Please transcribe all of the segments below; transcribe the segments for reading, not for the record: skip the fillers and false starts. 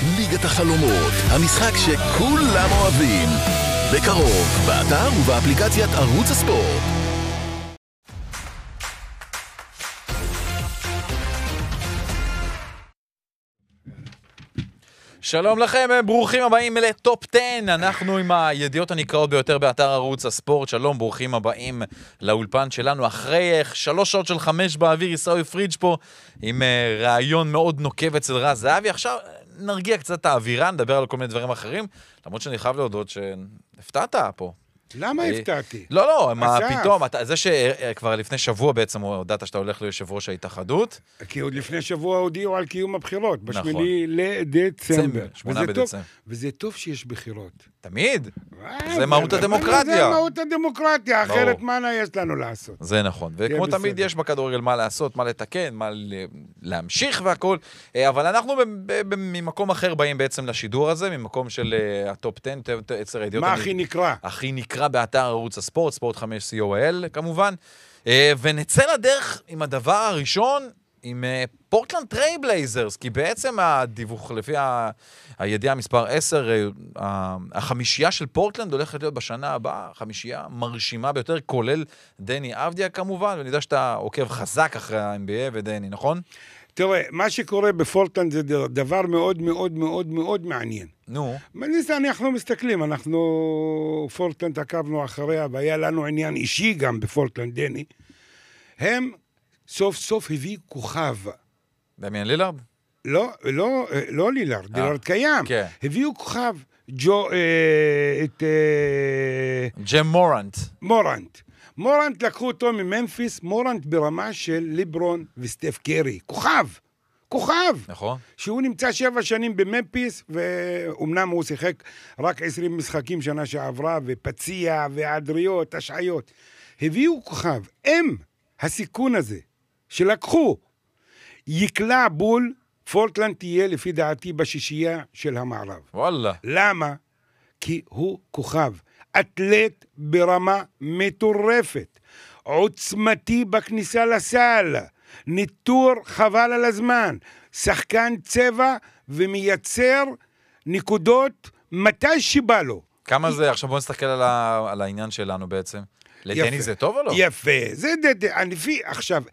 ליגת החלומות, המשחק שכולם אוהבים. בקרוב, באתר ובאפליקציית ערוץ הספורט. שלום לכם, ברוכים הבאים לטופ 10, אנחנו עם הידיעות הנקראות ביותר באתר ערוץ הספורט. שלום, ברוכים הבאים לאולפן שלנו. אחרי 3 שעות של 5 באוויר, עיסאווי פריג' פה עם רעיון מאוד נוקב אצל רז זהבי. עכשיו נרגיע קצת את האווירה, נדבר על כל מיני דברים אחרים, למרות שאני חייב להודות שהפתעת פה. למה הפתעתי? לא, מה פתאום, זה שכבר לפני שבוע בעצם הודעת שאתה הולך ליושב ראש ההתאחדות. כי עוד לפני שבוע הודיעו על קיום הבחירות, בשמיני לדצמבר. 8 בדצמבר. וזה טוב שיש בחירות. תמיד. זה מהות הדמוקרטיה. זה מהות הדמוקרטיה, אחרת מה יש לנו לעשות? זה נכון, וכמו תמיד יש בכדורגל מה לעשות, מה לתקן, מה להמשיך והכל, אבל אנחנו ממקום אחר באים בעצם לשידור הזה, ממקום של הטופ 10, מה הכי נקרא? הכי נקרא באתר ערוץ הספורט, ספורט 5 COL כמובן, ונצא לדרך עם הדבר הראשון, עם פורטלנד טריל בלייזרס, כי בעצם הדיווח לפי הידיעה מספר 10, החמישייה של פורטלנד הולכת להיות בשנה הבאה, חמישייה מרשימה ביותר, כולל דני אבדיה כמובן, ואני יודע שאתה עוקב חזק אחרי ה-NBA ודני, נכון? תראה, מה שקורה בפורטלנד זה דבר מאוד מאוד מאוד מאוד מעניין. נו. אנחנו מסתכלים, פורטלנד עקבנו אחריה, והיה לנו עניין אישי גם בפורטלנד, דני. הם סוף סוף הביא כוכב. דמיאן לילארד? לא לילארד, לילארד קיים. כן. הביאו כוכב, ג'ם מורנט לקחו אותו מממפיס, מורנט ברמה של ליברון וסטף קרי. כוכב. נכון. שהוא נמצא 7 שנים בממפיס, ואומנם הוא שיחק רק 20 משחקים שנה שעברה, ופציע, והדריות, השעיות. הביאו כוכב. הסיכון הזה שלקחו יקלע בול, פורטלנד תהיה לפי דעתי בשישייה של המערב. וואלה. למה? כי הוא כוכב. אתלט ברמה מטורפת. עוצמתי בכניסה לסל. ניטור חבל על הזמן. שחקן צבע ומייצר נקודות מתי שבא לו. כמה זה? עכשיו בוא נסתכל על העניין שלנו בעצם. לדני זה טוב או לא? יפה, זה לפי, עכשיו,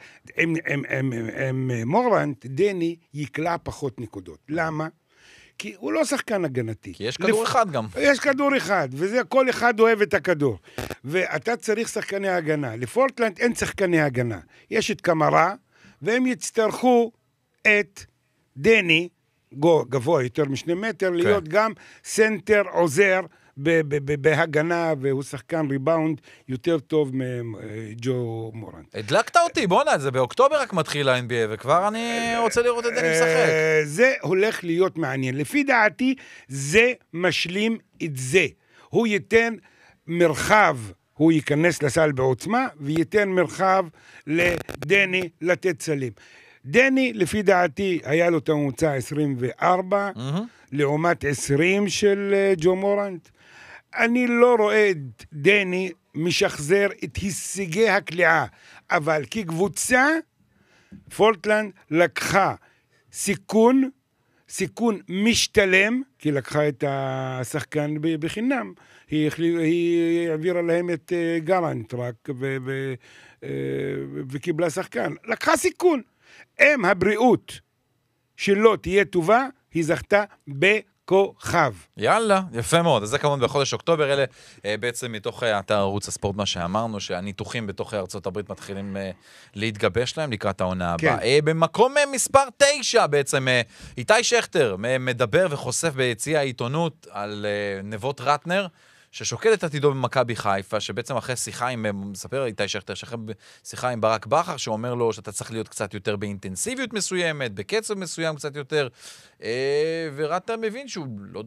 עם מורנט, דני יקלע פחות נקודות. למה? כי הוא לא שחקן הגנתי. כי יש כדור אחד גם. יש כדור אחד, וזה כל אחד אוהב את הכדור. ואתה צריך שחקני הגנה. לפורטלנד אין שחקני הגנה. יש את קמרה, והם יצטרכו את דני, גבוה יותר מ2 מטר, להיות גם סנטר עוזר, בהגנה, והוא שחקן ריבאונד יותר טוב מג'ו מורנט. הדלקת אותי, בוא'נה, זה באוקטובר רק מתחיל ה-NBA, וכבר אני רוצה לראות את דני משחק. זה הולך להיות מעניין. לפי דעתי, זה משלים את זה. הוא ייתן מרחב, הוא ייכנס לסל בעוצמה, וייתן מרחב לדני לתת סלים. דני, לפי דעתי, היה לו את הממוצע 24, לעומת 20 של ג'ו מורנט. אני לא רואה את דני משחזר את הישגי הקליעה, אבל כקבוצה, פורטלנד לקחה סיכון משתלם, כי לקחה את השחקן בחינם. היא העבירה להם את גרנט רק, וקיבלה שחקן. לקחה סיכון. אם הבריאות שלו תהיה טובה, היא זכתה בכוכב. יאללה, יפה מאוד. אז זה כמובן בחודש אוקטובר, אלה בעצם מתוך אתר ערוץ הספורט, מה שאמרנו, שהניתוחים בתוך ארצות הברית מתחילים להתגבש להם לקראת העונה הבאה. במקום מספר 9 בעצם, איתי שכטר מדבר וחושף ביציע העיתונות על נבות רטנר, ששוקל את עתידו במכבי חיפה, שבעצם אחרי שיחה עם, מספר איתי שכטר, שאחרי שיחה עם ברק בכר, שאומר לו שאתה צריך להיות קצת יותר באינטנסיביות מסוימת, בקצב מסוים קצת יותר, ורטנר מבין שהוא לא